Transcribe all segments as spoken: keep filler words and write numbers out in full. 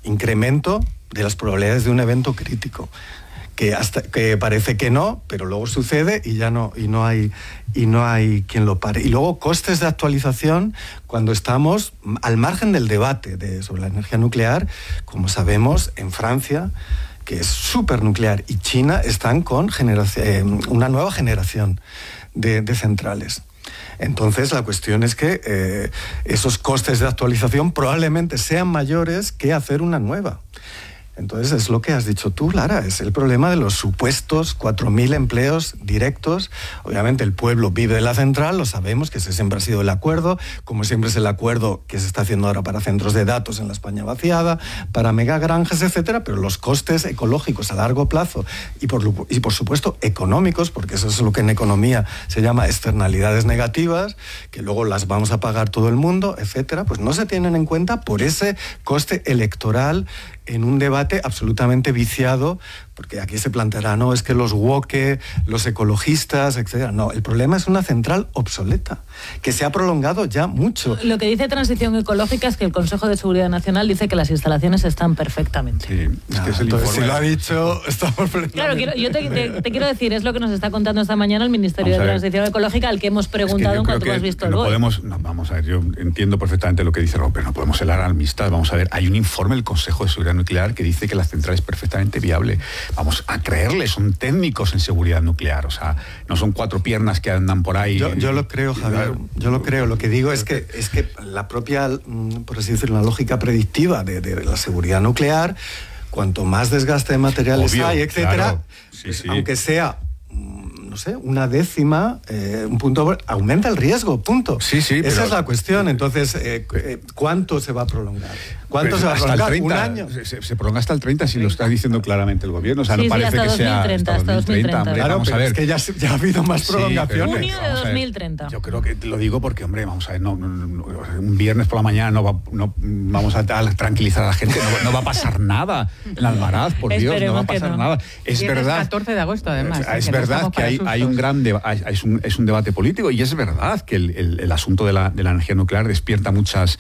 incremento de las probabilidades de un evento crítico. Que, hasta, que parece que no, pero luego sucede y ya no, y no hay, y no hay quien lo pare. Y luego costes de actualización cuando estamos al margen del debate de, sobre la energía nuclear, como sabemos, en Francia, que es súper nuclear, y China están con generación, eh, una nueva generación de, de centrales. Entonces la cuestión es que eh, esos costes de actualización probablemente sean mayores que hacer una nueva. Entonces es lo que has dicho tú, Lara, es el problema de los supuestos cuatro mil empleos directos. Obviamente el pueblo vive de la central, lo sabemos, que ese siempre ha sido el acuerdo, como siempre es el acuerdo que se está haciendo ahora para centros de datos en la España vaciada, para megagranjas, etcétera, pero los costes ecológicos a largo plazo y por, y por supuesto económicos, porque eso es lo que en economía se llama externalidades negativas, que luego las vamos a pagar todo el mundo, etcétera, pues no se tienen en cuenta por ese coste electoral en un debate absolutamente viciado, porque aquí se planteará, no, es que los woke, los ecologistas, etcétera. No, el problema es una central obsoleta, que se ha prolongado ya mucho. Lo que dice Transición Ecológica es que el Consejo de Seguridad Nacional dice que las instalaciones están perfectamente. Sí, es que es el entonces, informe. si lo ha dicho, estamos... Claro, quiero, yo te, te, te quiero decir, es lo que nos está contando esta mañana el Ministerio de Transición Ecológica, al que hemos preguntado es que en cuanto hemos visto el no B O E. podemos, no, vamos a ver, yo entiendo perfectamente lo que dice Raúl, pero no podemos helar a amistad. Vamos a ver, hay un informe del Consejo de Seguridad Nuclear que dice que la central es perfectamente viable. Vamos a creerle, son técnicos en seguridad nuclear, o sea, no son cuatro piernas que andan por ahí. Yo, yo lo creo, Javier, yo lo creo. Lo que digo es que, es que la propia, por así decirlo, la lógica predictiva de, de la seguridad nuclear, cuanto más desgaste de materiales Obvio, hay, etcétera, claro. Sí, pues, sí. aunque sea, no sé, una décima, eh, un punto, aumenta el riesgo, punto. Sí, sí, Esa pero, es la cuestión. Entonces, eh, eh, ¿cuánto se va a prolongar? ¿Cuánto pues se va a hasta prolongar? el treinta, ¿Un año? Se, se prolonga hasta el treinta, si lo está diciendo claramente el gobierno. O sea, Sí, no sí, parece hasta que dos mil treinta, sea hasta dos mil treinta. Hombre, Claro, vamos pero a ver. es que ya, ya ha habido más Sí, prolongaciones. Junio de vamos a ver. dos mil treinta. Yo creo que lo digo porque, hombre, vamos a ver, no, no, no, un viernes por la mañana no, va, no vamos a, a tranquilizar a la gente, no, no va a pasar nada en Almaraz, por Dios, no va a pasar no. nada. Es y verdad. Es catorce de agosto, además. Es, es que no verdad que hay, hay un gran deba, es, un, es un debate político, y es verdad que el, el, el asunto de la, de la energía nuclear despierta muchas...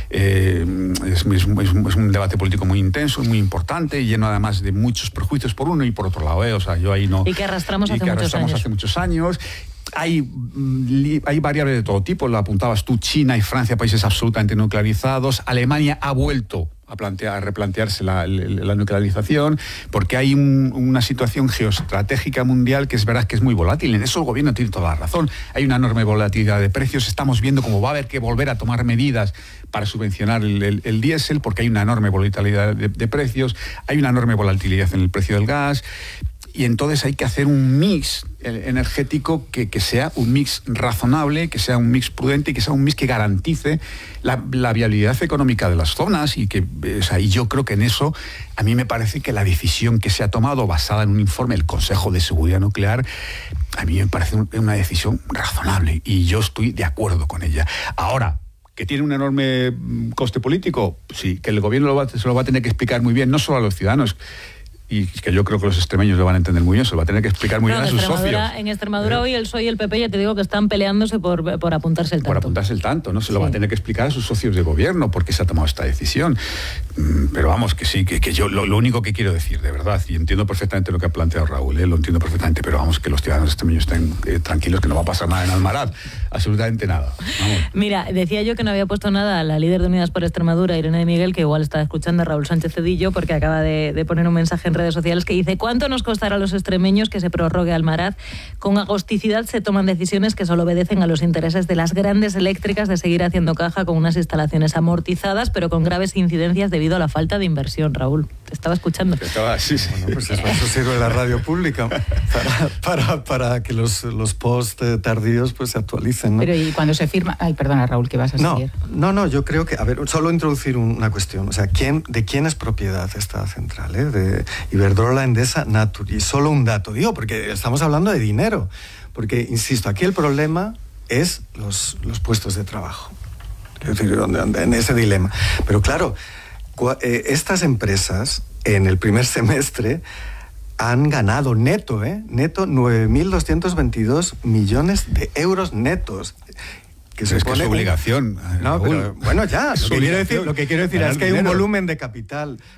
Eh, es, es, es, un, es un debate político muy intenso, muy importante, y lleno además de muchos perjuicios por uno y por otro lado, ¿eh? O sea, yo ahí no... Y que arrastramos, y hace, que muchos arrastramos años. hace muchos años. Hay, hay variables de todo tipo, lo apuntabas tú, China y Francia, países absolutamente nuclearizados. Alemania ha vuelto a, plantear, a replantearse la, la nuclearización, porque hay un, una situación geoestratégica mundial que es verdad que es muy volátil. En eso el gobierno tiene toda la razón. Hay una enorme volatilidad de precios. Estamos viendo cómo va a haber que volver a tomar medidas para subvencionar el, el, el diésel, porque hay una enorme volatilidad de, de precios, hay una enorme volatilidad en el precio del gas. Y entonces hay que hacer un mix energético que, que sea un mix razonable, que sea un mix prudente y que sea un mix que garantice la, la viabilidad económica de las zonas. Y que, o sea, y yo creo que en eso, a mí me parece que la decisión que se ha tomado basada en un informe del Consejo de Seguridad Nuclear, a mí me parece una decisión razonable y yo estoy de acuerdo con ella. Ahora, ¿que tiene un enorme coste político? Sí, que el gobierno lo va, se lo va a tener que explicar muy bien, no solo a los ciudadanos, y que yo creo que los extremeños lo van a entender muy bien, se lo va a tener que explicar muy no, bien a sus socios. En Extremadura eh. hoy el P S O E y el P P ya te digo que están peleándose por, por apuntarse el tanto. Por apuntarse el tanto, ¿no? Se sí. lo va a tener que explicar a sus socios de gobierno por qué se ha tomado esta decisión. Pero vamos, que sí, que, que yo lo, lo único que quiero decir, de verdad, y entiendo perfectamente lo que ha planteado Raúl, ¿eh? Lo entiendo perfectamente, pero vamos, que los ciudadanos extremeños estén eh, tranquilos, que no va a pasar nada en Almaraz, absolutamente nada. Vamos. Mira, decía yo que no había puesto nada a la líder de Unidas por Extremadura, Irene de Miguel, que igual está escuchando a Raúl Sánchez Cedillo, porque acaba de, de poner un mensaje en redes sociales que dice: ¿cuánto nos costará a los extremeños que se prorrogue Almaraz? Con agosticidad se toman decisiones que solo obedecen a los intereses de las grandes eléctricas de seguir haciendo caja con unas instalaciones amortizadas, pero con graves incidencias debido a la falta de inversión. Raúl, te estaba escuchando. Te estaba, sí, sí. Bueno, pues eso, eso sirve la radio pública para, para, para que los, los post tardíos pues se actualicen, ¿no? Pero y cuando se firma... Ay, perdona, Raúl, que vas a seguir. No, no, no, yo creo que... A ver, solo introducir una cuestión. O sea, ¿quién, ¿de quién es propiedad esta central? ¿eh? De Iberdrola, Endesa, Naturgy. Solo un dato, digo, porque estamos hablando de dinero. Porque, insisto, aquí el problema es los, los puestos de trabajo. Es decir, en ese dilema. Pero claro, estas empresas en el primer semestre han ganado neto, ¿eh? Neto nueve mil doscientos veintidós millones de euros netos. Que es, que es su obligación. No, pero, bueno, ya. Lo que, decir, lo que quiero decir es que hay un volumen de capital